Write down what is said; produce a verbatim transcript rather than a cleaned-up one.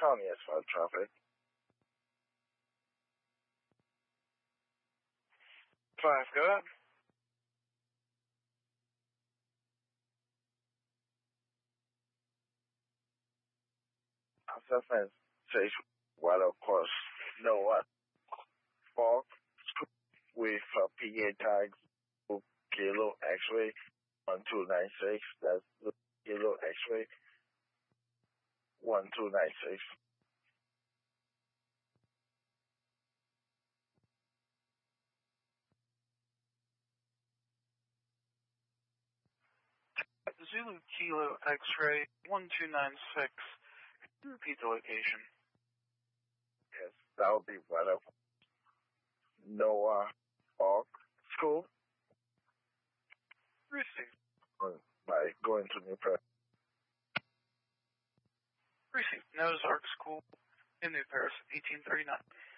County asphalt traffic. Five, go ahead. Assessment says well, of course, Noah Park with uh, P A tags Kilo X-ray one two nine six. That's the Kilo X-ray one two nine six. Zulu Kilo X-ray one two nine six. Can you repeat the location? Yes, that would be well, of Noah Park School. Received. By going to New Paris. Received. Noah's Ark School in New Paris, eighteen thirty-nine.